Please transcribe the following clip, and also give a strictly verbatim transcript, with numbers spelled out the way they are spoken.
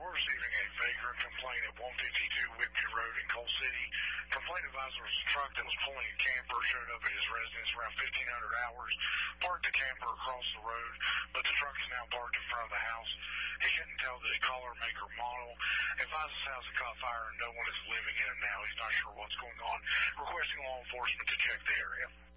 we're receiving a vagrant complaint at one fifty-two Whitby Road in Coal City. Complaint advisor was a truck that was pulling a camper, showed up at his residence around fifteen hundred hours, parked the camper across the road, but the truck is now parked in front of the house. He couldn't tell the color, make, or model. Advised his house had caught fire and no one is living in it now. He's not sure what's going on. Requesting law enforcement to check the area.